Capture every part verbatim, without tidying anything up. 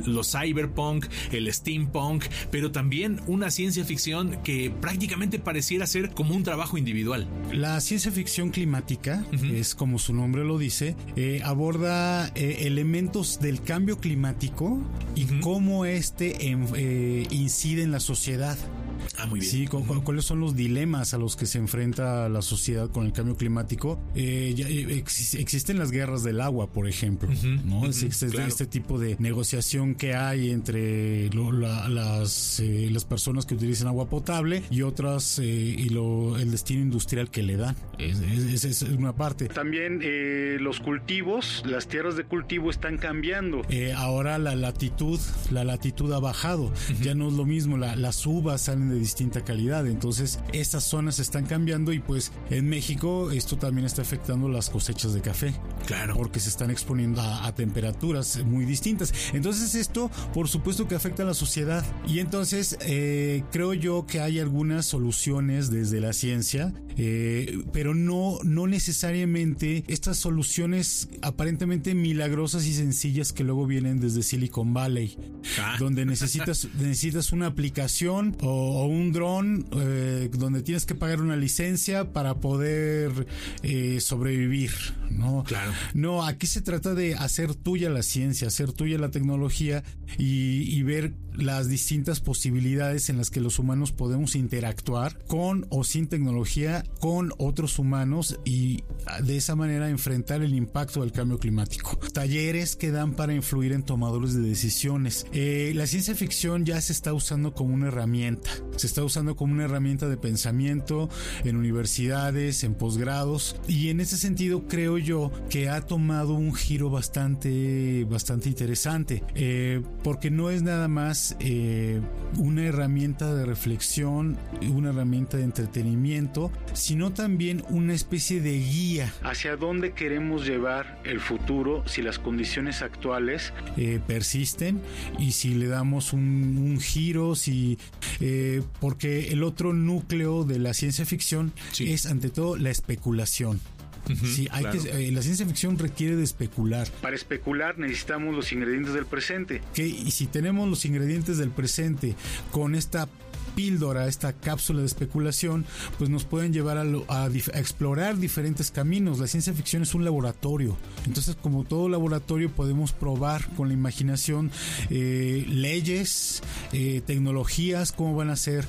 los cyberpunk, el steampunk, pero también una ciencia ficción que prácticamente pareciera ser como un trabajo individual. La ciencia ficción climática, uh-huh. es como su nombre lo dice, eh, aborda eh, elementos del cambio climático y uh-huh. cómo este en, eh, incide en la sociedad. Ah, muy bien. Sí, cu- cu- ¿cuáles son los dilemas a los que se enfrenta la sociedad con el cambio climático? Eh, ya, ex- existen las guerras del agua, por ejemplo, uh-huh, ¿no? Uh-huh, es, es, claro. Este tipo de negociación que hay entre lo, la, las, eh, las personas que utilizan agua potable y otras, eh, y lo, el destino industrial que le dan. Esa es, es, es una parte. También eh, los cultivos, las tierras de cultivo están cambiando. Eh, ahora la latitud, la latitud ha bajado. Uh-huh. Ya no es lo mismo, la, las uvas salen de distinta calidad, entonces estas zonas están cambiando y pues en México esto también está afectando las cosechas de café. Claro. Porque se están exponiendo a, a temperaturas muy distintas. Entonces esto, por supuesto que afecta a la sociedad y entonces eh, creo yo que hay algunas soluciones desde la ciencia, eh, pero no, no necesariamente estas soluciones aparentemente milagrosas y sencillas que luego vienen desde Silicon Valley, ah. donde necesitas, necesitas una aplicación o, o un dron eh, donde tienes que pagar una licencia para poder eh, sobrevivir, ¿no? Claro. No, aquí se trata de hacer tuya la ciencia, hacer tuya la tecnología y, y ver las distintas posibilidades en las que los humanos podemos interactuar con o sin tecnología con otros humanos y de esa manera enfrentar el impacto del cambio climático. Talleres que dan para influir en tomadores de decisiones. Eh, la ciencia ficción ya se está usando como una herramienta. Se está usando como una herramienta de pensamiento en universidades, en posgrados y en ese sentido creo yo que ha tomado un giro bastante, bastante interesante, eh, porque no es nada más eh, una herramienta de reflexión, una herramienta de entretenimiento, sino también una especie de guía hacia dónde queremos llevar el futuro si las condiciones actuales eh, persisten y si le damos un, un giro, si eh, porque el otro núcleo de la ciencia ficción sí. es ante todo la especulación. Uh-huh, sí, hay claro. que, eh, la ciencia ficción requiere de especular. Para especular necesitamos los ingredientes del presente. Que, y si tenemos los ingredientes del presente con esta píldora, esta cápsula de especulación, pues nos pueden llevar a, lo, a, dif- a explorar diferentes caminos. La ciencia ficción es un laboratorio. Entonces, como todo laboratorio, podemos probar con la imaginación eh, leyes, eh, tecnologías, cómo van a ser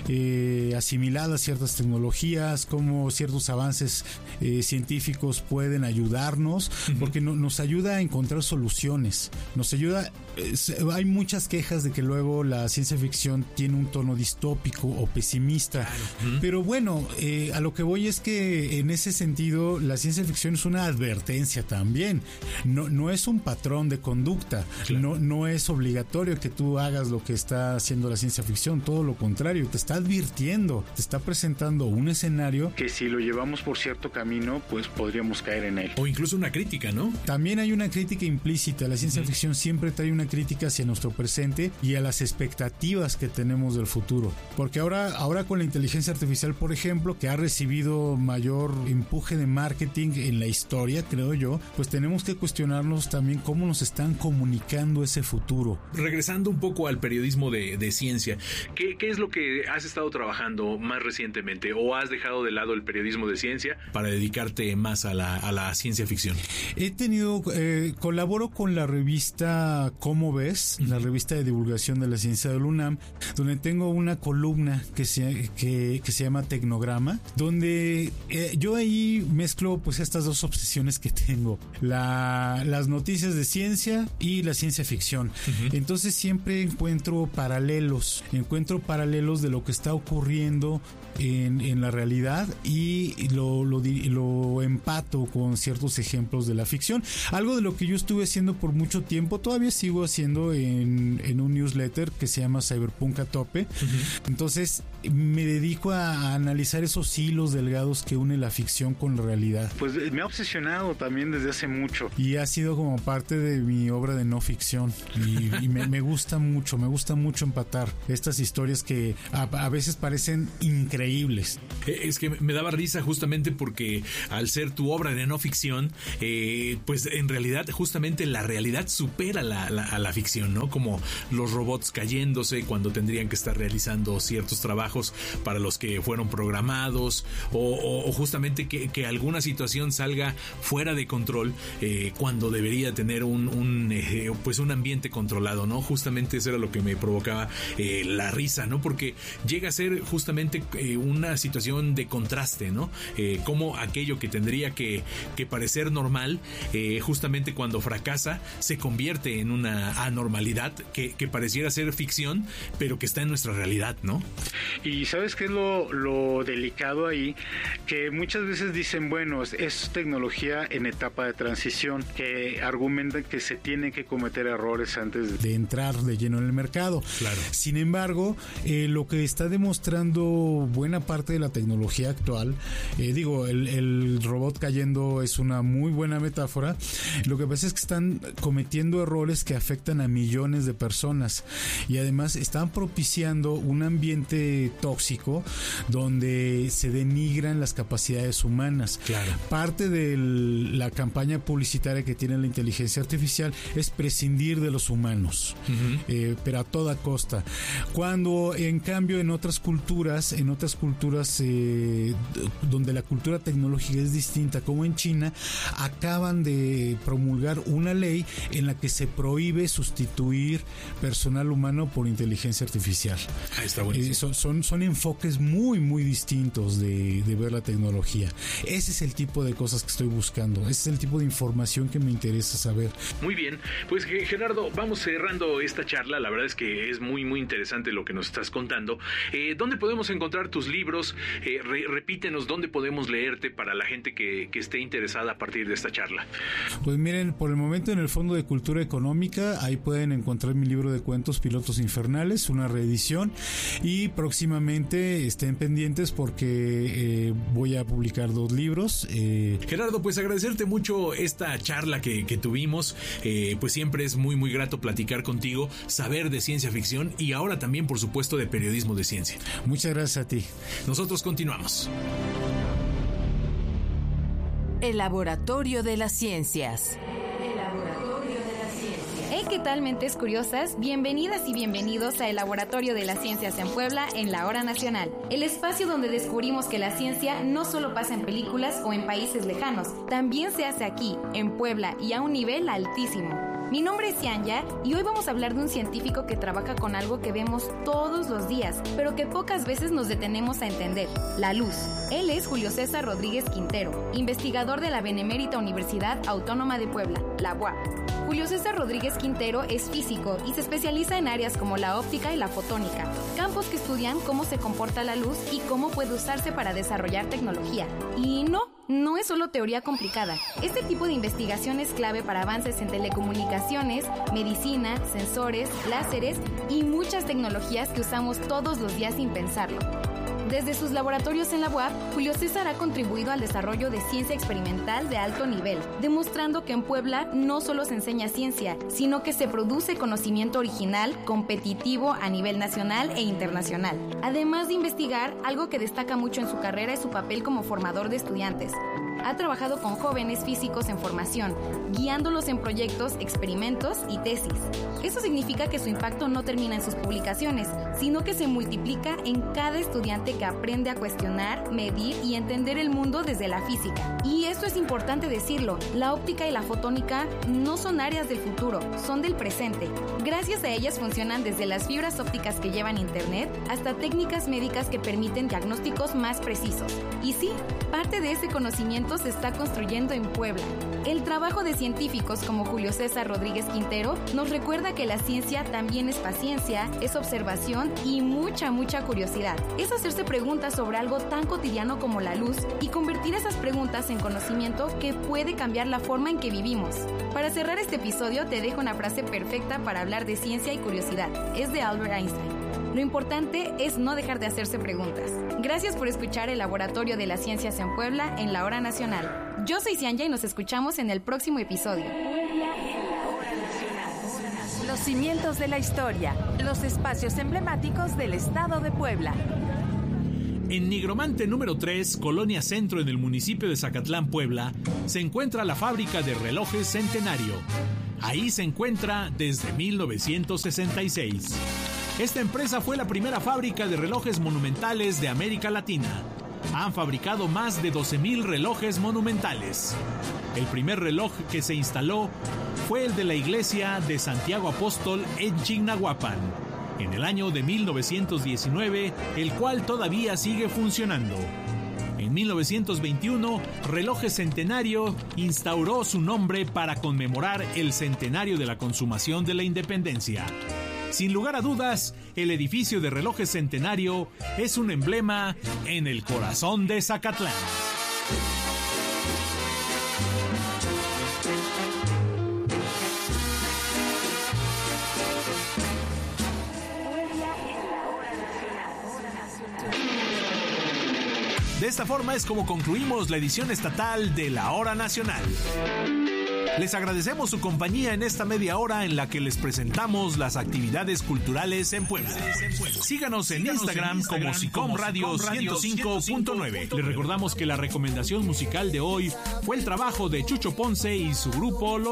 eh, asimiladas ciertas tecnologías, cómo ciertos avances eh, científicos pueden ayudarnos, uh-huh. porque no, nos ayuda a encontrar soluciones. Nos ayuda. Eh, hay muchas quejas de que luego la ciencia ficción tiene un tono distinto distópico o pesimista, claro. pero bueno, eh, a lo que voy es que en ese sentido la ciencia ficción es una advertencia también, no, no es un patrón de conducta, claro. no, no es obligatorio que tú hagas lo que está haciendo la ciencia ficción, todo lo contrario, te está advirtiendo, te está presentando un escenario que si lo llevamos por cierto camino, pues podríamos caer en él. O incluso una crítica, ¿no? También hay una crítica implícita, la ciencia uh-huh. ficción siempre trae una crítica hacia nuestro presente y a las expectativas que tenemos del futuro. Porque ahora, ahora con la inteligencia artificial, por ejemplo, que ha recibido mayor empuje de marketing en la historia, creo yo, pues tenemos que cuestionarnos también cómo nos están comunicando ese futuro. Regresando un poco al periodismo de, de ciencia, ¿qué, ¿qué es lo que has estado trabajando más recientemente? ¿O has dejado de lado el periodismo de ciencia para dedicarte más a la, a la ciencia ficción? He tenido, eh, colaboro con la revista Cómo Ves, uh-huh. la revista de divulgación de la ciencia del UNAM, donde tengo una columna que se, que, que se llama Tecnograma, donde eh, yo ahí mezclo pues estas dos obsesiones que tengo, la, las noticias de ciencia y la ciencia ficción. Uh-huh. Entonces siempre encuentro paralelos, encuentro paralelos de lo que está ocurriendo en, en la realidad y lo, lo, lo empato con ciertos ejemplos de la ficción. Algo de lo que yo estuve haciendo por mucho tiempo, todavía sigo haciendo en, en un newsletter que se llama Cyberpunk a Tope, uh-huh. Entonces me dedico a, a analizar esos hilos delgados que une la ficción con la realidad. Pues me ha obsesionado también desde hace mucho. Y ha sido como parte de mi obra de no ficción. Y, y me, me gusta mucho, me gusta mucho empatar estas historias que a, a veces parecen increíbles. Es que me daba risa justamente porque al ser tu obra de no ficción, eh, pues en realidad justamente la realidad supera la, la, a la ficción, ¿no? Como los robots cayéndose cuando tendrían que estar realizando ciertos trabajos para los que fueron programados, o, o, o justamente que, que alguna situación salga fuera de control eh, cuando debería tener un, un eh, pues un ambiente controlado, ¿no? Justamente eso era lo que me provocaba eh, la risa, ¿no? Porque llega a ser justamente eh, una situación de contraste, ¿no? Eh, como aquello que tendría que, que parecer normal, eh, justamente cuando fracasa, se convierte en una anormalidad que, que pareciera ser ficción, pero que está en nuestra realidad, ¿no? Y ¿sabes qué es lo, lo delicado ahí? Que muchas veces dicen, bueno, es tecnología en etapa de transición, que argumentan que se tienen que cometer errores antes de, de entrar de lleno en el mercado. Claro. Sin embargo, eh, lo que está demostrando buena parte de la tecnología actual, eh, digo, el, el robot cayendo es una muy buena metáfora. Lo que pasa es que están cometiendo errores que afectan a millones de personas y además están propiciando un ambiente tóxico donde se denigran las capacidades humanas. Claro. Parte de la campaña publicitaria que tiene la inteligencia artificial es prescindir de los humanos, uh-huh. eh, pero a toda costa. Cuando en cambio en otras culturas, en otras culturas eh, donde la cultura tecnológica es distinta, como en China, acaban de promulgar una ley en la que se prohíbe sustituir personal humano por inteligencia artificial. Ah, está buenísimo. Eh, son, son, son enfoques muy, muy distintos de, de ver la tecnología. Ese es el tipo de cosas que estoy buscando. Ese es el tipo de información que me interesa saber. Muy bien. Pues Gerardo, vamos cerrando esta charla. La verdad es que es muy, muy interesante lo que nos estás contando. Eh, ¿Dónde podemos encontrar tus libros? Eh, re, repítenos dónde podemos leerte para la gente que, que esté interesada a partir de esta charla. Pues miren, por el momento en el Fondo de Cultura Económica, ahí pueden encontrar mi libro de cuentos Pilotos Infernales, una reedición, y próximamente estén pendientes porque eh, voy a publicar dos libros. Eh... Gerardo, pues agradecerte mucho esta charla que, que tuvimos, eh, pues siempre es muy muy grato platicar contigo, saber de ciencia ficción y ahora también por supuesto de periodismo de ciencia. Muchas gracias a ti. Nosotros continuamos. El Laboratorio de las Ciencias. Hey, ¿qué tal, mentes curiosas? Bienvenidas y bienvenidos a El Laboratorio de las Ciencias en Puebla, en la Hora Nacional. El espacio donde descubrimos que la ciencia no solo pasa en películas o en países lejanos, también se hace aquí, en Puebla, y a un nivel altísimo. Mi nombre es Yanya y hoy vamos a hablar de un científico que trabaja con algo que vemos todos los días, pero que pocas veces nos detenemos a entender: la luz. Él es Julio César Rodríguez Quintero, investigador de la Benemérita Universidad Autónoma de Puebla, la U A P. Julio César Rodríguez Quintero es físico y se especializa en áreas como la óptica y la fotónica, campos que estudian cómo se comporta la luz y cómo puede usarse para desarrollar tecnología. Y no, no es solo teoría complicada. Este tipo de investigación es clave para avances en telecomunicaciones, medicina, sensores, láseres y muchas tecnologías que usamos todos los días sin pensarlo. Desde sus laboratorios en la U A P, Julio César ha contribuido al desarrollo de ciencia experimental de alto nivel, demostrando que en Puebla no solo se enseña ciencia, sino que se produce conocimiento original, competitivo a nivel nacional e internacional. Además de investigar, algo que destaca mucho en su carrera es su papel como formador de estudiantes. Ha trabajado con jóvenes físicos en formación, guiándolos en proyectos, experimentos y tesis. Eso significa que su impacto no termina en sus publicaciones, sino que se multiplica en cada estudiante que aprende a cuestionar, medir y entender el mundo desde la física. Y esto es importante decirlo, la óptica y la fotónica no son áreas del futuro, son del presente. Gracias a ellas funcionan desde las fibras ópticas que llevan internet hasta técnicas médicas que permiten diagnósticos más precisos. Y sí, parte de ese conocimiento se está construyendo en Puebla. El trabajo de científicos como Julio César Rodríguez Quintero nos recuerda que la ciencia también es paciencia, es observación y mucha, mucha curiosidad. Es hacerse preguntas sobre algo tan cotidiano como la luz y convertir esas preguntas en conocimiento que puede cambiar la forma en que vivimos. Para cerrar este episodio te dejo una frase perfecta para hablar de ciencia y curiosidad. Es de Albert Einstein. Lo importante es no dejar de hacerse preguntas. Gracias por escuchar el Laboratorio de las Ciencias en Puebla en la Hora Nacional. Yo soy Cianya y nos escuchamos en el próximo episodio. Los cimientos de la historia, los espacios emblemáticos del estado de Puebla. En Nigromante número tres, Colonia Centro, en el municipio de Zacatlán, Puebla, se encuentra la fábrica de relojes Centenario. Ahí se encuentra desde mil novecientos sesenta y seis. Esta empresa fue la primera fábrica de relojes monumentales de América Latina. Han fabricado más de doce mil relojes monumentales. El primer reloj que se instaló fue el de la iglesia de Santiago Apóstol en Chignahuapan, en el año de mil novecientos diecinueve, el cual todavía sigue funcionando. En mil novecientos veintiuno, Relojes Centenario instauró su nombre para conmemorar el centenario de la consumación de la independencia. Sin lugar a dudas, el edificio de Relojes Centenario es un emblema en el corazón de Zacatlán. De esta forma es como concluimos la edición estatal de la Hora Nacional. Les agradecemos su compañía en esta media hora en la que les presentamos las actividades culturales en Puebla. Síganos en Instagram como Sicom Radio ciento cinco punto nueve. Les recordamos que la recomendación musical de hoy fue el trabajo de Chucho Ponce y su grupo Los